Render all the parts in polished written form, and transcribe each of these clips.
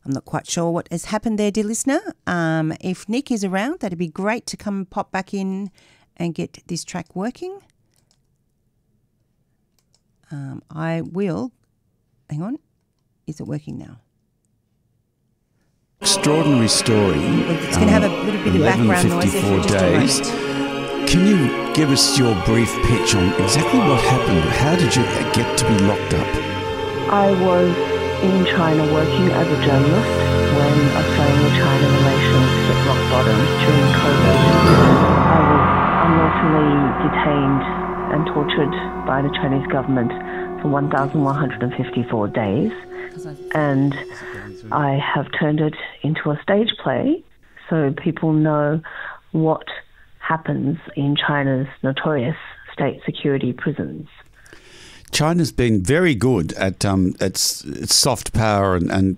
I'm not quite sure what has happened there, dear listener. If Nick is around, that'd be great to come pop back in and get this track working. I will. Hang on. Is it working now? Extraordinary story. It's going to have a little bit of background noise. 1154 days. Can you give us your brief pitch on exactly what happened? How did you get to be locked up? I was in China working as a journalist when Australia-China relations hit rock bottom during COVID. I was unlawfully detained and tortured by the Chinese government for 1,154 days, and I have turned it into a stage play so people know what happens in China's notorious state security prisons. China's been very good at its soft power and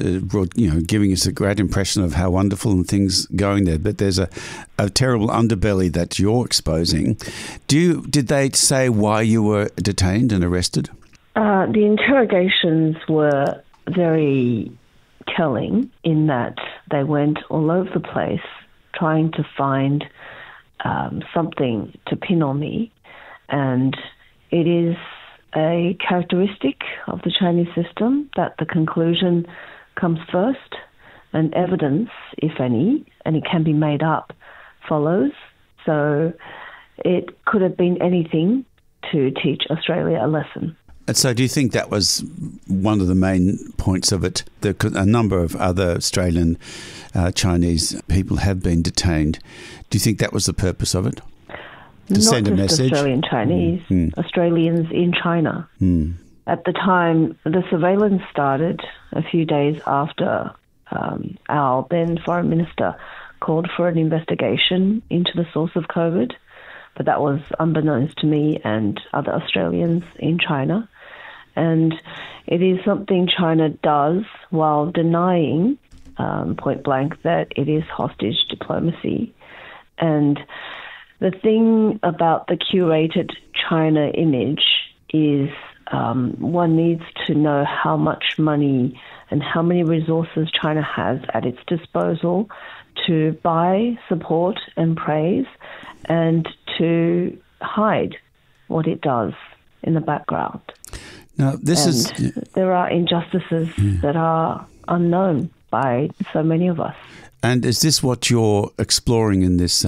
giving us a great impression of how wonderful and things going there. But there's a terrible underbelly that you're exposing. Did they say why you were detained and arrested? The interrogations were very telling in that they went all over the place trying to find something to pin on me, and it is a characteristic of the Chinese system that the conclusion comes first and evidence, if any, and it can be made up, follows. So it could have been anything to teach Australia a lesson. And so do you think that was one of the main points of it? A number of other Australian Chinese people have been detained. Do you think that was the purpose of it? To send a message? Not just Australian Chinese, Australians in China. At the time, the surveillance started a few days after our then Foreign Minister called for an investigation into the source of COVID, but that was unbeknownst to me and other Australians in China. And it is something China does while denying point blank that it is hostage diplomacy. And the thing about the curated China image is one needs to know how much money and how many resources China has at its disposal to buy support and praise and to hide what it does in the background. Now, there are injustices that are unknown by so many of us. And is this what you're exploring in this,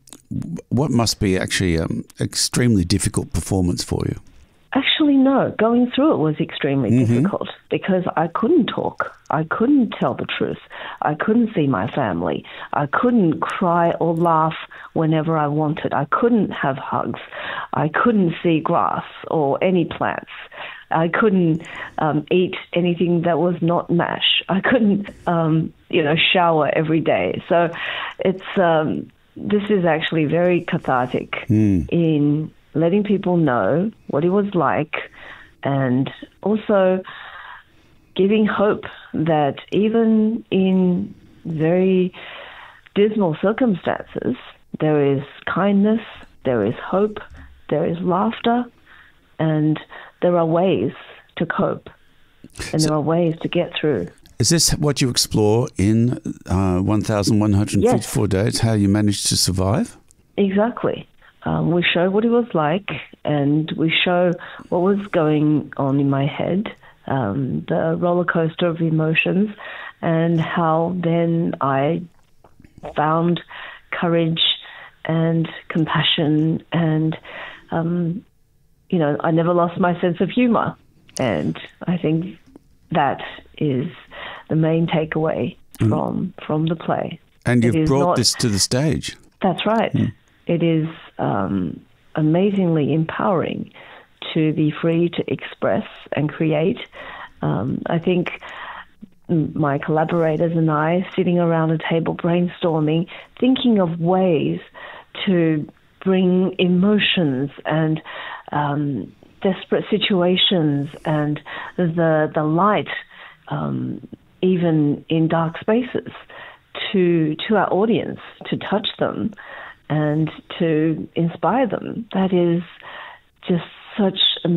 what must be actually an extremely difficult performance for you? Actually, no. Going through it was extremely difficult because I couldn't talk. I couldn't tell the truth. I couldn't see my family. I couldn't cry or laugh whenever I wanted. I couldn't have hugs. I couldn't see grass or any plants. I couldn't eat anything that was not mash. I couldn't, shower every day. So it's this is actually very cathartic in letting people know what it was like, and also giving hope that even in very dismal circumstances, there is kindness, there is hope, there is laughter, and there are ways to cope, and there are ways to get through. Is this what you explore in 1,154 days, how you managed to survive? Exactly. We show what it was like, and we show what was going on in my head, the roller coaster of emotions, and how then I found courage and compassion, and I never lost my sense of humor. And I think that is the main takeaway from the play. And you've brought this to the stage. That's right. It is amazingly empowering to be free to express and create. I think my collaborators and I, sitting around a table brainstorming, thinking of ways to bring emotions and desperate situations and the light, even in dark spaces, to our audience, to touch them and to inspire them. That is just such